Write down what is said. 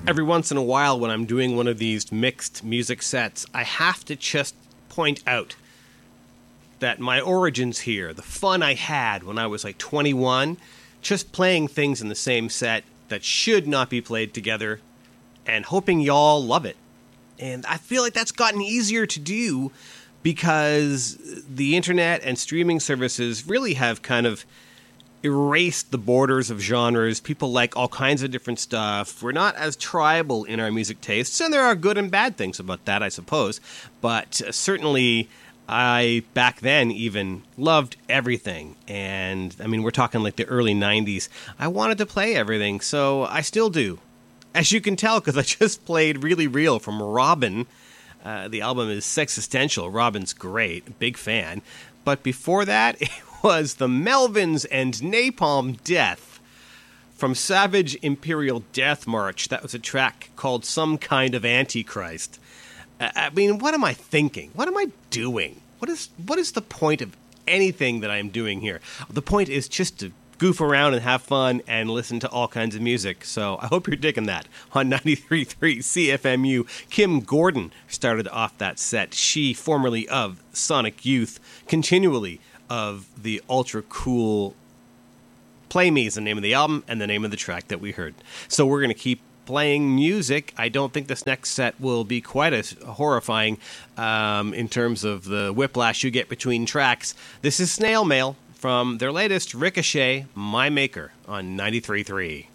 Every once in a while when I'm doing one of these mixed music sets, I have to just point out that my origins here, the fun I had when I was like 21, just playing things in the same set that should not be played together and hoping y'all love it. And I feel like that's gotten easier to do because the internet and streaming services really have kind of erased the borders of genres. People like all kinds of different stuff. We're not as tribal in our music tastes, and there are good and bad things about that, I suppose. But certainly, I, back then, even loved everything. And, I mean, we're talking like the early 90s. I wanted to play everything, so I still do. As you can tell, because I just played Really Real from Robin. The album is Sexistential. Robin's great. Big fan. But before that, it was the Melvins and Napalm Death from Savage Imperial Death March. That was a track called Some Kind of Antichrist. I mean, what am I thinking? What am I doing? What is the point of anything that I'm doing here? The point is just to goof around and have fun and listen to all kinds of music. So I hope you're digging that. On 93.3 CFMU, Kim Gordon started off that set. She, formerly of Sonic Youth, continually of the ultra cool Play Me is the name of the album and the name of the track that we heard. So we're going to keep playing music. I don't think this next set will be quite as horrifying in terms of the whiplash you get between tracks. This is Snail Mail from their latest Ricochet, My Maker, on 93.3.